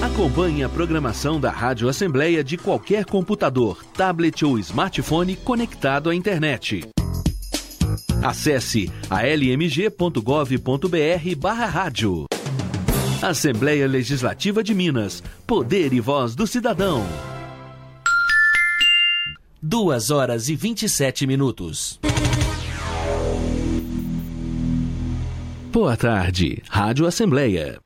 Acompanhe a programação da Rádio Assembleia de qualquer computador, tablet ou smartphone conectado à internet. Acesse almg.gov.br/rádio. Assembleia Legislativa de Minas. Poder e voz do cidadão. 2h27. Boa tarde, Rádio Assembleia.